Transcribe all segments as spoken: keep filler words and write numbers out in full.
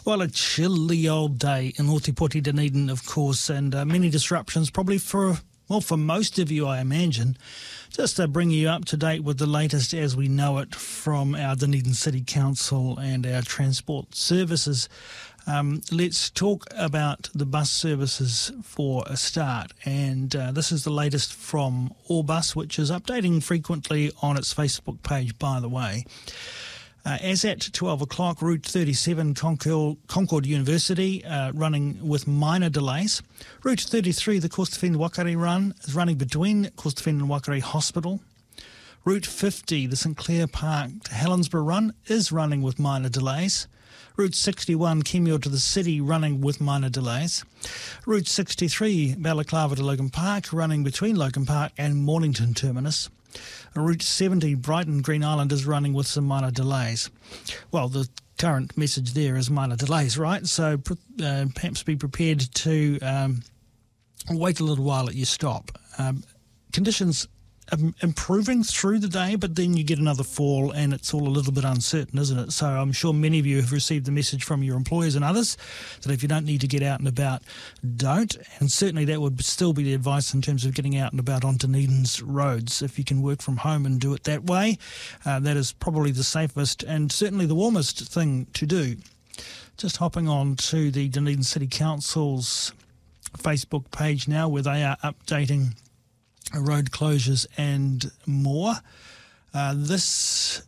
Well, a chilly old day in Ōtepoti, Dunedin, of course, and uh, many disruptions, probably for, well, for most of you, I imagine. Just to bring you up to date with the latest as we know it from our Dunedin City Council and our transport services. Um, let's talk about the bus services for a start, and uh, this is the latest from Orbus, which is updating frequently on its Facebook page, by the way. Uh, as at twelve o'clock, Route thirty-seven, Concord, Concord University, uh, running with minor delays. Route thirty-three, the Kostawhena Wakari run, is running between Kostawhena and Wakari Hospital. Route fifty, the St Clair Park to Helensburgh run, is running with minor delays. Route sixty-one, Kemio to the City, running with minor delays. Route sixty-three, Balaclava to Logan Park, running between Logan Park and Mornington Terminus. Route seventy, Brighton Green Island, is running with some minor delays. Well, the current message there is minor delays, right? So uh, perhaps be prepared to um, wait a little while at your stop. Um, conditions Um, improving through the day, but then you get another fall and it's all a little bit uncertain, isn't it? So I'm sure many of you have received the message from your employers and others that if you don't need to get out and about, don't. And certainly that would still be the advice in terms of getting out and about on Dunedin's roads. If you can work from home and do it that way, uh, that is probably the safest and certainly the warmest thing to do. Just hopping on to the Dunedin City Council's Facebook page now, where they are updating road closures and more. Uh, this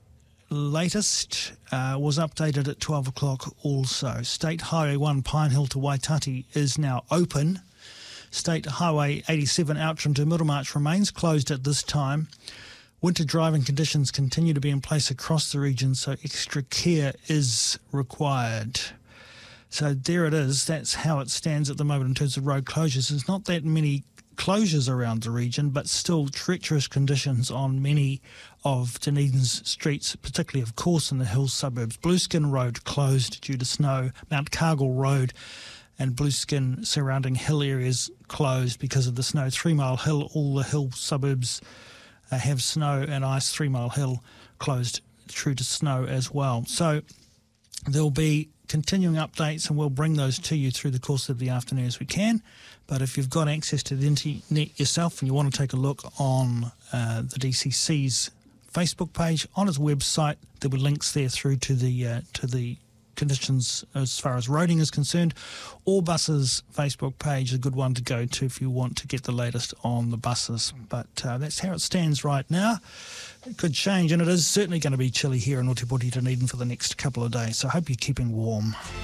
latest uh, was updated at twelve o'clock also. State Highway one Pine Hill to Waitati is now open. State Highway eighty-seven Outram to Middlemarch remains closed at this time. Winter driving conditions continue to be in place across the region, so extra care is required. So there it is. That's how it stands at the moment in terms of road closures. There's not that many closures around the region, but still treacherous conditions on many of Dunedin's streets, particularly, of course, in the hill suburbs. Blueskin Road closed due to snow. Mount Cargill Road and Blueskin surrounding hill areas closed because of the snow. Three Mile Hill, all the hill suburbs uh, have snow and ice. Three Mile Hill closed due to snow as well. So there'll be continuing updates, and we'll bring those to you through the course of the afternoon as we can. But if you've got access to the internet yourself and you want to take a look on uh, the D C C's Facebook page, on its website, there were links there through to the uh, to the conditions as far as roading is concerned. Orbus's Facebook page is a good one to go to if you want to get the latest on the buses. But uh, that's how it stands right now. It could change, and it is certainly going to be chilly here in Ōtepoti, Dunedin for the next couple of days, so I hope you're keeping warm.